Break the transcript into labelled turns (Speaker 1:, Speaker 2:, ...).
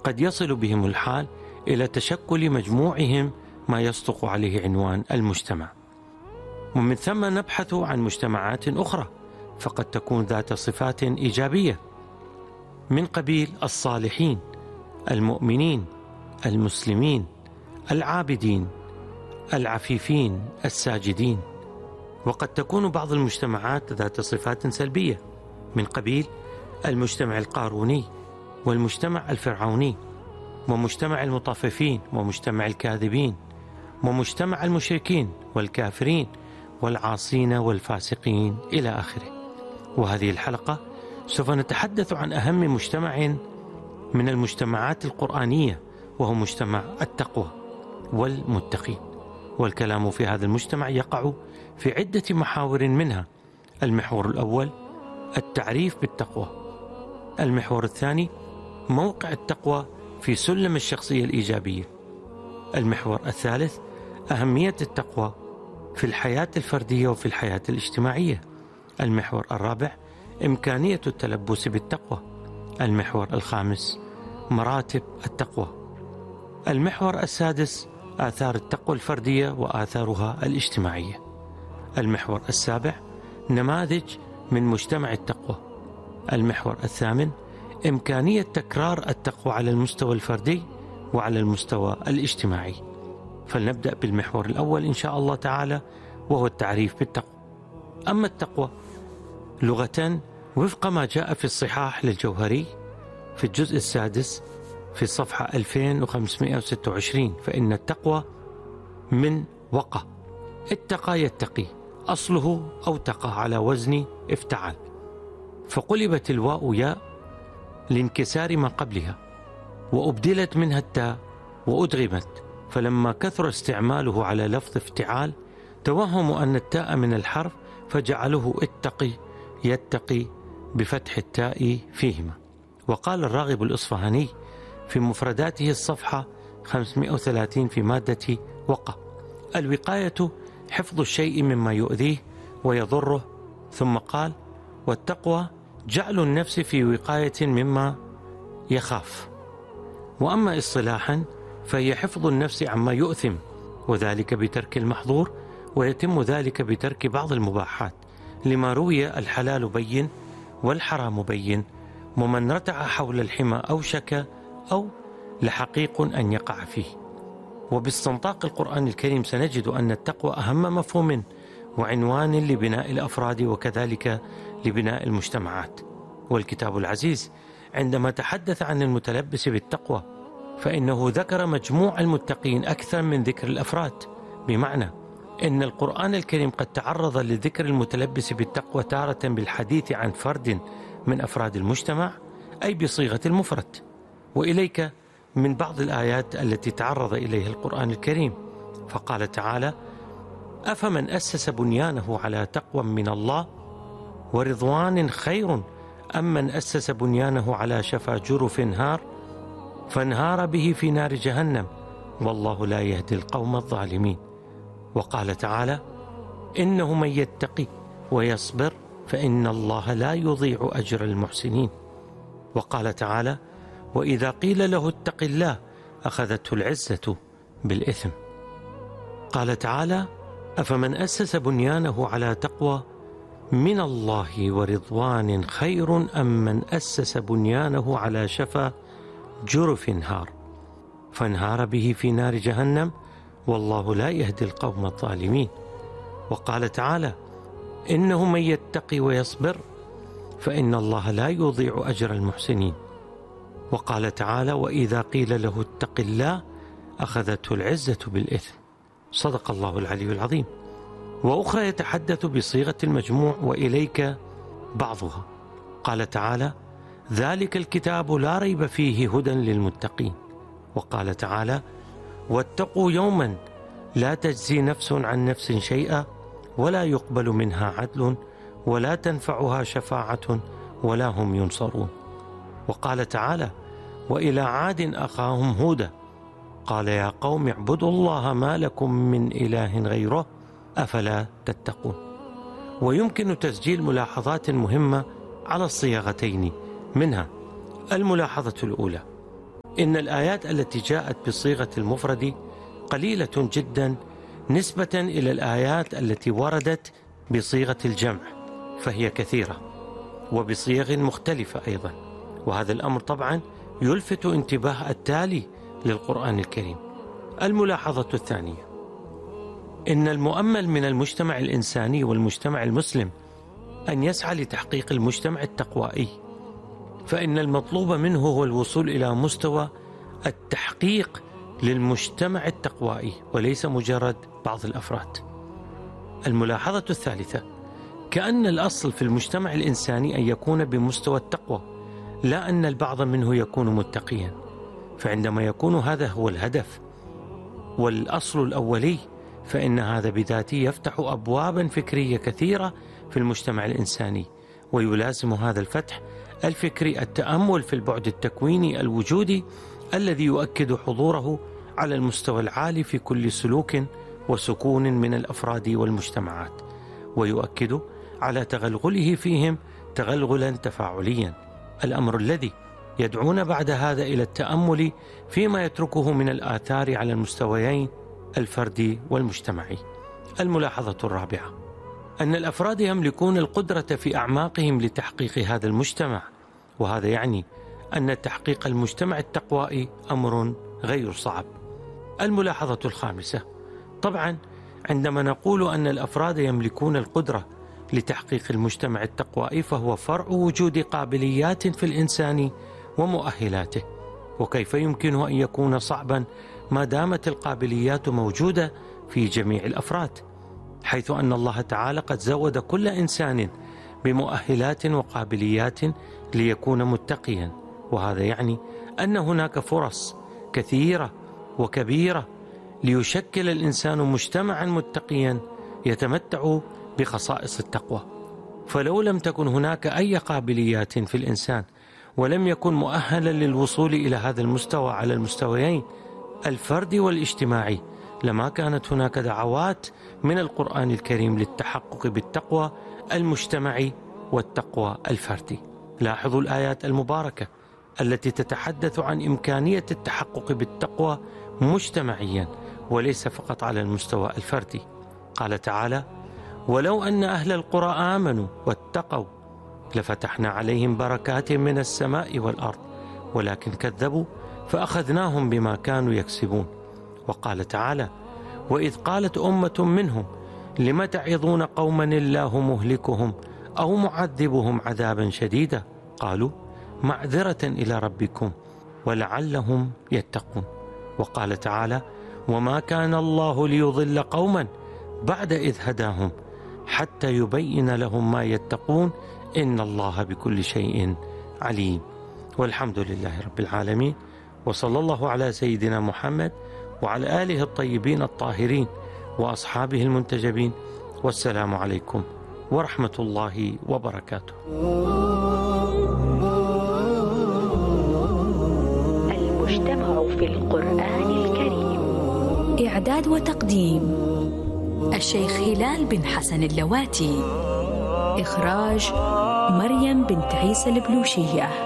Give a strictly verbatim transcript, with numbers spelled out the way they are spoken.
Speaker 1: قد يصل بهم الحال إلى تشكل مجموعهم ما يصدق عليه عنوان المجتمع. ومن ثم نبحث عن مجتمعات أخرى فقد تكون ذات صفات إيجابية من قبيل الصالحين، المؤمنين، المسلمين، العابدين، العفيفين، الساجدين. وقد تكون بعض المجتمعات ذات صفات سلبية من قبيل المجتمع القاروني، والمجتمع الفرعوني، ومجتمع المطففين، ومجتمع الكاذبين، ومجتمع المشركين والكافرين والعاصين والفاسقين إلى آخره. وهذه الحلقة سوف نتحدث عن أهم مجتمع من المجتمعات القرآنية، وهو مجتمع التقوى والمتقين. والكلام في هذا المجتمع يقع في عدة محاور، منها المحور الأول التعريف بالتقوى، المحور الثاني موقع التقوى في سلم الشخصية الإيجابية، المحور الثالث أهمية التقوى في الحياة الفردية وفي الحياة الاجتماعية، المحور الرابع إمكانية التلبس بالتقوى، المحور الخامس مراتب التقوى، المحور السادس آثار التقوى الفردية وآثارها الاجتماعية، المحور السابع نماذج من مجتمع التقوى، المحور الثامن إمكانية تكرار التقوى على المستوى الفردي وعلى المستوى الاجتماعي. فلنبدأ بالمحور الأول إن شاء الله تعالى، وهو التعريف بالتقوى. أما التقوى لغة وفق ما جاء في الصحاح للجوهري في الجزء السادس في الصفحة ألفين وخمسمائة وستة وعشرين، فإن التقوى من وقى، اتقى يتقي، أصله أو تقى على وزن افتعل، فقلبت الواو ياء لانكسار ما قبلها، وأبدلت منها التاء وأدغمت، فلما كثر استعماله على لفظ افتعال توهموا أن التاء من الحرف فجعله اتقي يتقي بفتح التاء فيهما. وقال الراغب الإصفهاني في مفرداته الصفحة خمسمائة وثلاثين في مادة وقى: الوقاية حفظ الشيء مما يؤذيه ويضره. ثم قال: والتقوى جعل النفس في وقاية مما يخاف. وأما اصطلاحا فهي حفظ النفس عما يؤثم، وذلك بترك المحظور، ويتم ذلك بترك بعض المباحات، لما روي: الحلال بين والحرام بين، ومن رتع حول الحمى أوشك أو لحقيق أن يقع فيه. وباستنطاق القرآن الكريم سنجد أن التقوى أهم مفهوم وعنوان لبناء الأفراد وكذلك لبناء المجتمعات. والكتاب العزيز عندما تحدث عن المتلبس بالتقوى فإنه ذكر مجموع المتقين أكثر من ذكر الأفراد، بمعنى إن القرآن الكريم قد تعرض لذكر المتلبس بالتقوى تارة بالحديث عن فرد من أفراد المجتمع، أي بصيغة المفرد. وإليك من بعض الآيات التي تعرض إليها القرآن الكريم، فقال تعالى: أفمن أسس بنيانه على تقوى من الله ورضوان خير أم من أسس بنيانه على شفا جرف هار فانهار به في نار جهنم والله لا يهدي القوم الظالمين. وقال تعالى: إنه من يتقي ويصبر فإن الله لا يضيع أجر المحسنين. وقال تعالى: وإذا قيل له اتق الله أخذته العزة بالإثم. قال تعالى: أفمن أسس بنيانه على تقوى من الله ورضوان خير أم من أسس بنيانه على شفا جرف هار فانهار به في نار جهنم والله لا يهدي القوم الظالمين. وقال تعالى: إنه من يتقي ويصبر فإن الله لا يضيع أجر المحسنين. وقال تعالى: وإذا قيل له اتق الله أخذته العزة بالإثم. صدق الله العلي العظيم. وأخرى يتحدث بصيغة المجموع وإليك بعضها. قال تعالى: ذلك الكتاب لا ريب فيه هدى للمتقين. وقال تعالى: واتقوا يوما لا تجزي نفس عن نفس شيئا ولا يقبل منها عدل ولا تنفعها شفاعة ولا هم ينصرون. وقال تعالى: وإلى عاد أخاهم هودا قال يا قوم اعبدوا الله ما لكم من إله غيره أفلا تتقون. ويمكن تسجيل ملاحظات مهمة على الصياغتين، منها الملاحظة الأولى: إن الآيات التي جاءت بصيغة المفرد قليلة جدا نسبة إلى الآيات التي وردت بصيغة الجمع، فهي كثيرة وبصيغ مختلفة أيضا. وهذا الأمر طبعا يلفت انتباه التالي للقرآن الكريم. الملاحظة الثانية: إن المؤمل من المجتمع الإنساني والمجتمع المسلم أن يسعى لتحقيق المجتمع التقوائي، فإن المطلوب منه هو الوصول إلى مستوى التحقيق للمجتمع التقوائي وليس مجرد بعض الأفراد. الملاحظة الثالثة: كأن الأصل في المجتمع الإنساني أن يكون بمستوى التقوى، لا أن البعض منه يكون متقيا. فعندما يكون هذا هو الهدف والأصل الأولي، فإن هذا بذاته يفتح أبوابا فكرية كثيرة في المجتمع الإنساني، ويلازم هذا الفتح الفكري التأمل في البعد التكويني الوجودي الذي يؤكد حضوره على المستوى العالي في كل سلوك وسكون من الأفراد والمجتمعات، ويؤكد على تغلغله فيهم تغلغلا تفاعليا، الأمر الذي يدعون بعد هذا إلى التأمل فيما يتركه من الآثار على المستويين الفردي والمجتمعي. الملاحظة الرابعة: أن الأفراد يملكون القدرة في أعماقهم لتحقيق هذا المجتمع، وهذا يعني أن تحقيق المجتمع التقوائي أمر غير صعب. الملاحظة الخامسة: طبعا عندما نقول أن الأفراد يملكون القدرة لتحقيق المجتمع التقوائي فهو فرع وجود قابليات في الإنسان ومؤهلاته، وكيف يمكنه أن يكون صعبا ما دامت القابليات موجودة في جميع الأفراد، حيث أن الله تعالى قد زود كل إنسان بمؤهلات وقابليات ليكون متقيا. وهذا يعني أن هناك فرص كثيرة وكبيرة ليشكل الإنسان مجتمعا متقيا يتمتع بخصائص التقوى. فلو لم تكن هناك أي قابليات في الإنسان ولم يكن مؤهلا للوصول إلى هذا المستوى على المستويين الفردي والاجتماعي، لما كانت هناك دعوات من القرآن الكريم للتحقق بالتقوى المجتمعي والتقوى الفردي. لاحظوا الآيات المباركة التي تتحدث عن إمكانية التحقق بالتقوى مجتمعيا وليس فقط على المستوى الفردي. قال تعالى: ولو أن أهل القرى آمنوا واتقوا لفتحنا عليهم بركات من السماء والأرض ولكن كذبوا فأخذناهم بما كانوا يكسبون. وقال تعالى: وإذ قالت أمة منهم لم تعظون قوما الله مهلكهم أو معذبهم عذابا شديدا قالوا معذرة إلى ربكم ولعلهم يتقون. وقال تعالى: وما كان الله ليضل قوما بعد إذ هداهم حتى يبين لهم ما يتقون إن الله بكل شيء عليم. والحمد لله رب العالمين، وصلى الله على سيدنا محمد وعلى آله الطيبين الطاهرين وأصحابه المنتجبين، والسلام عليكم ورحمة الله وبركاته.
Speaker 2: المجتمع في القرآن الكريم. إعداد وتقديم الشيخ هلال بن حسن اللواتي. إخراج مريم بنت عيسى البلوشية.